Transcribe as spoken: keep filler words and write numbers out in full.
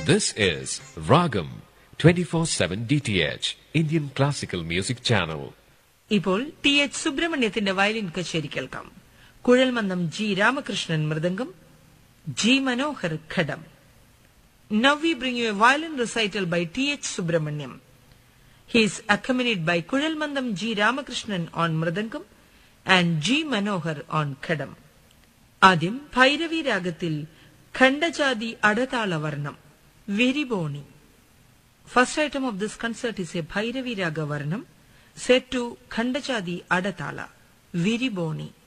This is Ragam twenty-four seven D T H, Indian Classical Music Channel. ഇപ്പോൾ T H സുബ്രഹ്മണ്യത്തിന്റെ violin കച്ചേരി കേൾക്കാം. കുഴൽമന്ദം G Ramakrishnan mridangam, G Manohar ghatam. Now we bring you a violin recital by T H Subramaniam. He is accompanied by Kuzhalmandam G. Ramakrishnan on Mridangam and G. Manohar on Khadam. Adim Bhairavi Ragatil Khandajadi Adatala Varnam Viriboni. First item of this concert is a Bhairavi Raga Varnam set to Khandajadi Adatala Viriboni.